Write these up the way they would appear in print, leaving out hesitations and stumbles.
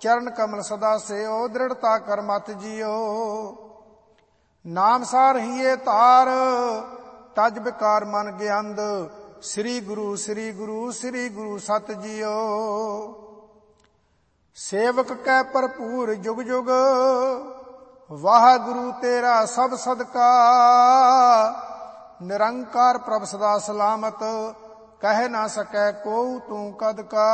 ਚਰਨ ਕਮਲ ਸਦਾ ਸਿਓ, ਦ੍ਰਿੜਤਾ ਕਰ ਮਤ ਜੀਓ। ਨਾਮ ਸਾਰ ਹੀਏ ਧਾਰ, ਤਜ ਬਿਕਾਰ ਮਨ ਗਿਆੰਦ, ਸ੍ਰੀ ਗੁਰੂ ਸ੍ਰੀ ਗੁਰੂ ਸ੍ਰੀ ਗੁਰੂ ਸਤ ਜੀਓ। ਸੇਵਕ ਕੈ ਭਰਪੂਰ ਜੁਗ ਜੁਗ, ਵਾਹਿਗੁਰੂ ਤੇਰਾ ਸਭ ਸਦਕਾ। ਨਿਰੰਕਾਰ ਪ੍ਰਭ ਸਦਾ ਸਲਾਮਤ, ਕਹਿ ਨਾ ਸਕੈ ਕੋਉ ਤੂੰ ਕਦ ਕਾ।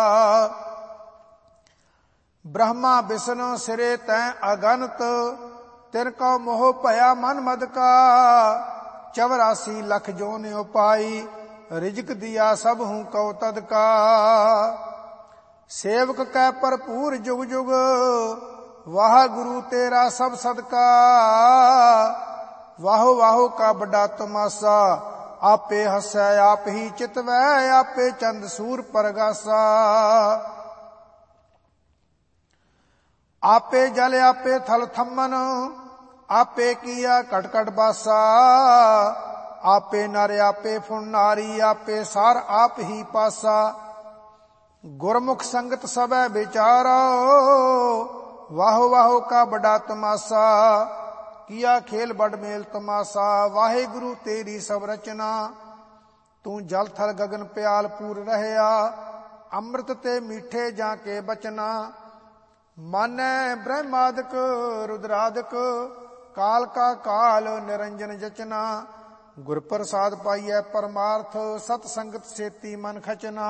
ਬ੍ਰਹਮਾ ਬਿਸ਼ਨ ਸਿਰੇ ਤੈਂ ਅਗਨਤ, ਤਿਨ ਕਉ ਮੋਹ ਭਇਆ ਮਨ ਮਦ ਕਾ। 84 ਲੱਖ ਜੋਨਿ ਪਾਈ, ਰਿਜਕ ਦਿਆ ਸਭ ਹੂੰ ਕਉ ਤਦ ਕਾ। ਸੇਵਕ ਕੈ ਭਰਪੂਰ ਜੁਗ ਜੁਗ, ਵਾਹਿਗੁਰੂ ਤੇਰਾ ਸਭ ਸਦਕਾ। ਵਾਹੋ ਵਾਹੋ ਕਾ ਵੱਡਾ ਤਮਾਸਾ, ਆਪੇ ਹਸੈ ਆਪ ਹੀ ਚਿਤਵੈ, ਆਪੇ ਚੰਦ ਸੂਰ ਪਰਗਾਸਾ। ਆਪੇ ਜਲ ਆਪੇ ਥਲ ਥੰਮਨ, ਆਪੇ ਕੀਆ ਘਟ ਘਟ ਬਾਸਾ। ਆਪੇ ਨਰ ਆਪੇ ਫੁਨ ਨਾਰੀ, ਆਪੇ ਸਾਰ ਆਪ ਹੀ ਪਾਸਾ। ਗੁਰਮੁਖ ਸੰਗਤ ਸਭੈ ਵਿਚਾਰੋ, ਵਾਹੋ ਵਾਹੋ ਕਾ ਵੱਡਾ ਤਮਾਸਾ। ਕੀਆ ਖੇਲ ਬੜ ਮੇਲ ਤਮਾਸਾ, ਵਾਹਿਗੁਰੂ ਤੇਰੀ ਸਭ ਰਚਨਾ। ਤੂੰ ਜਲ ਥਲ ਗਗਨ ਪਿਆਲ ਪੂਰ ਰਹਿਆ, ਅੰਮ੍ਰਿਤ ਤੇ ਮੀਠੇ ਜਾਂ ਕੇ ਬਚਨਾ। ਮਾਨੈ ਬ੍ਰਹਮਾਦਿਕ ਰੁਦਰਾਦਿਕ, ਕਾਲ ਕਾ ਕਾਲ ਨਿਰੰਜਨ ਜਚਨਾ। ਗੁਰ ਪ੍ਰਸਾਦ ਪਾਈਐ ਪਰਮਾਰਥ, ਸਤ ਸੰਗਤ ਸੇਤੀ ਮਨ ਖਚਨਾ।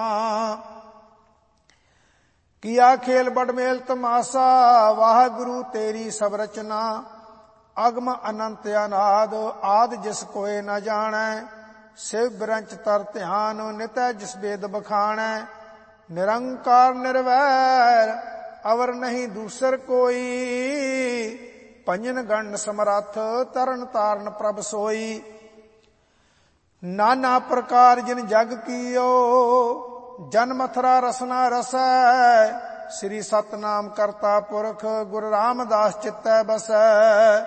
ਕੀਆ ਖੇਲ ਬੜ ਮੇਲ ਤਮਾਸਾ, ਵਾਹਿਗੁਰੂ ਤੇਰੀ ਸਭ ਰਚਨਾ। ਅਗਮ ਅਨੰਤ ਅਨਾਦ, ਆਦ ਜਿਸ ਕੋਇ ਨ ਜਾਣੈ। ਸਿਵ ਬਿਰੰਚ ਤਰ ਧਿਆਨ, ਨਿਤੈ ਜਿਸ ਬੇਦ ਬਖਾਣੈ। ਨਿਰੰਕਾਰ ਨਿਰਵੈਰ, ਅਵਰ ਨਹੀਂ ਦੂਸਰ ਕੋਈ। ਭੰਜਨ ਗੰਢ ਸਮਰੱਥ, ਤਰਨ ਤਾਰਨ ਪ੍ਰਭ ਸੋਈ। ਨਾਨਾ ਪ੍ਰਕਾਰ ਜਿਨ ਜਗ ਕੀਓ, ਜਨ ਮਥੁਰਾ ਰਸਨਾ ਰਸੈ। ਸ੍ਰੀ ਸਤਨਾਮ ਕਰਤਾ ਪੁਰਖ, ਗੁਰੂ ਰਾਮਦਾਸ ਚਿਤੈ ਬਸੈ।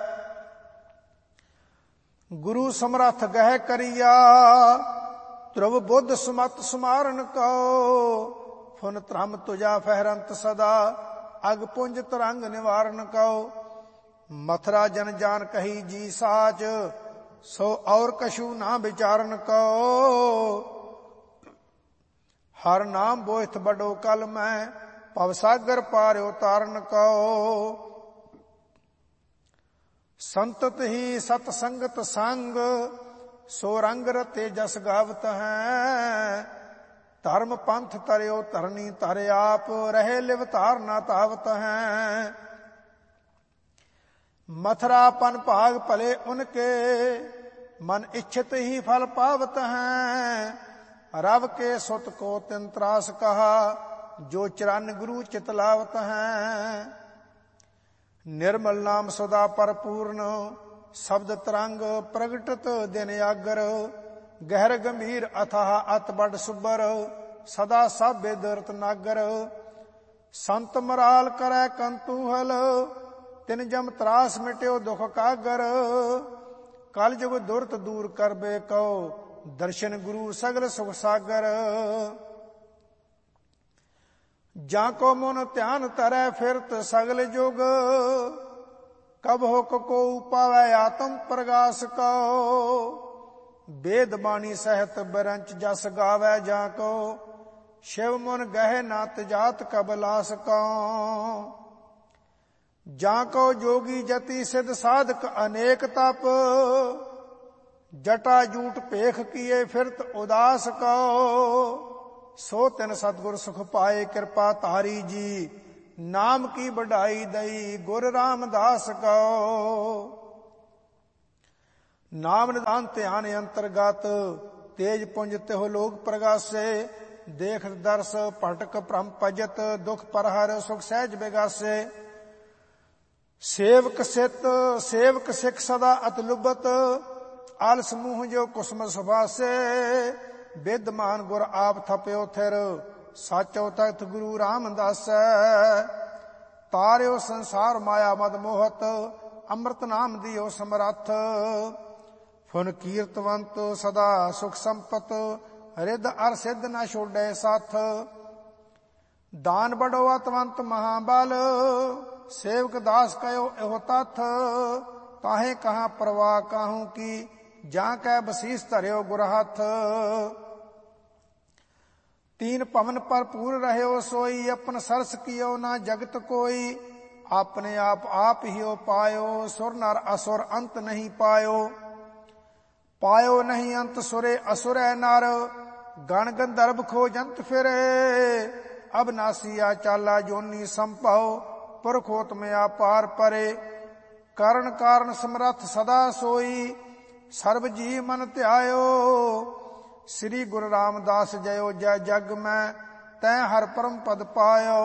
ਗੁਰੂ ਸਮਰੱਥ ਗਹਿ ਕਰੀਆ, ਧਰੁਵ ਬੁੱਧ ਸੁਮਤ ਸੁਮਾਰਨ ਕਉ। ਫੁਨ ਧਰਮ ਤੁਜਾ ਫਹਿਰੰਤ ਸਦਾ, ਅਗ ਪੁੰਜ ਤਰੰਗ ਨਿਵਾਰਨ ਕਉ। ਮਥੁਰਾ ਜਨ ਜਾਨ ਕਹੀ ਜੀ ਸਾਚ, ਸੋ ਔਰ ਕਛੂ ਨਾ ਵਿਚਾਰਨ ਕਉ। ਹਰ ਨਾਮ ਬੋਇਥ ਬਡੋ ਕਲ ਮੈਂ, ਭਵ ਸਾਗਰ ਪਾਰਿਓ ਤਾਰਨ ਕਉ। ਸੰਤਤ ਹੀ ਸਤ ਸੰਗਤ ਸੰਗ, ਸੋ ਰੰਗ ਰਤੇ ਜਸ ਗਾਵਤ ਹੈ। ਧਰਮ ਪੰਥ ਤਰਿਓ ਧਰਨੀ ਧਰ ਆਪ, ਰਹੇ ਲਿਵ ਧਾਰ ਨਾ ਤਾਵਤ ਹੈ। ਮਥੁਰਾ ਪਨ ਭਾਗ ਭਲੇ ਉਨਕੇ, ਮਨ ਇੱਛਤ ਹੀ ਫਲ ਪਾਵਤ ਹੈ। ਰਵ ਕੇ ਸੁਤ ਕੋ ਤਿਨ ਤਰਾਸ ਕਹਾ, ਜੋ ਚਰਨ ਗੁਰੂ ਚਿਤ ਲਾਵਤ ਹੈ। ਨਿਰਮਲ ਨਾਮ ਸਦਾ ਪਰਪੂਰਨ, ਸ਼ਬਦ ਤਰੰਗ ਪ੍ਰਗਟਤ ਦਿਨ ਆਗਰ। ਗਹਿਰ ਗੰਭੀਰ ਅਥਾਹ ਅਤ ਬੜ ਸੁਬਰ, ਸਦਾ ਸਭ ਬੇਦਰਤ ਨਾਗਰ। ਸੰਤ ਮਰਾਲ ਕਰੈ ਕੰਤੂਹਲ, ਤਿਨ ਜਮ ਤਰਾਸ ਮਿਟਿਓ ਦੁਖ ਕਾਗਰ। ਕਲ ਜੁਗ ਦੁਰਤ ਦੂਰ ਕਰਬੇ ਕਉ, ਦਰਸ਼ਨ ਗੁਰੂ ਸਗਲ ਸੁਖ ਸਾਗਰ। ਜਾਂ ਕੋ ਮਨ ਧਿਆਨ ਧਰੈ ਫਿਰਤ ਸਗਲ ਜੁਗ, ਕਬ ਹੁਕ ਕੋ ਪਾਵੈ ਆਤਮ ਪ੍ਰਗਾਸ ਕਉ। ਵੇਦ ਬਾਣੀ ਸਹਿਤ ਬਿਰੰਚ ਜਸ ਗਾਵੈ ਜਾਂ ਕੋ, ਸ਼ਿਵ ਮਨ ਗਹਿ ਨਾ ਤਜਾਤ ਕਬਲਾਸ ਕਉ। ਜਾਂ ਕੋ ਜੋਗੀ ਜਤੀ ਸਿਧ ਸਾਧਕ ਅਨੇਕ ਤਪ, ਜਟਾ ਜੂਟ ਭੇਖ ਕੀਏ ਫਿਰਤ ਉਦਾਸ ਕਉ। ਸੋ ਤਿਨ ਸਤਿਗੁਰ ਸੁਖ ਪਾਏ ਕਿਰਪਾ ਧਾਰੀ ਜੀ, ਨਾਮ ਕੀ ਵਡਾਈ ਦਈ ਗੁਰ ਰਾਮਦਾਸ ਕਉ। ਨਾਮ ਨਿਦਾਨ ਧਿਆਨ ਅੰਤਰਗਤ, ਤੇਜ ਪੁੰਜ ਤਿਹੁ ਲੋਕ ਪ੍ਰਗਾਸੇ। ਦੇਖਤ ਦਰਸ ਭਟਕ ਭ੍ਰਮ ਭਜਤ, ਦੁਖ ਪਰਹਰ ਸੁਖ ਸਹਿਜ ਬਿਗਾਸੇ। ਸੇਵਕ ਸਿੱਖ ਸਦਾ ਅਤ ਲੁਬਤ, ਆਲਸ ਮੂੰਹ ਜੋ ਕੁਸਮ ਸੁਭਾਸੇ। ਵਿਦਮਾਨ ਗੁਰ ਆਪ ਥਪਿਓ ਥਿਰ, ਸਾਚੋ ਤਖਤ ਗੁਰੂ ਰਾਮਦਾਸੈ। ਤਾਰਿਓ ਸੰਸਾਰ ਮਾਇਆ ਮਦ ਮੋਹਤ, ਅੰਮ੍ਰਿਤ ਨਾਮ ਦਿਓ ਸਮਰੱਥ। ਫੁਨ ਕੀਰਤਵੰਤ ਸਦਾ ਸੁਖ ਸੰਪਤ, ਰਿੱਧ ਅਰ ਸਿੱਧ ਨ ਛੋੜੈ ਸਾਥ। दान बड़ो अतवंत महाबल, सेवक दास कयो एहो तथ। ताहे कहाँ परवाह काहू की, जा कै बसीस धर्यो गुरहथ। तीन पवन पर पूर रह्यो सोई, अपन सरस कियो ना जगत कोई। अपने आप ही हो पायो, सुर नर असुर अंत नहीं पायो। पायो नहीं अंत सुरे असुर नर, गण गंधर्व खोजंत फिरे। अबनासिया चाला जोनी संभव, पुरखोत में अपार परे। करण कारण समरथ सदा सोई, सर्व जी मन ध्यायो। श्री गुरु रामदास जयो जय जग में, तै हर परम पद पायो।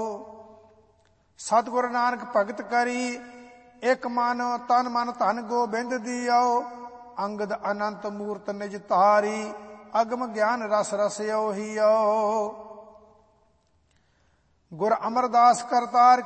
सतगुरु नानक भगत करी, एक मन तन मन धन गोबिंद दियो। अंगद अनंत मूर्त निज तारी, अगम ज्ञान रस रसयो हियो। गुर अमरदास करतार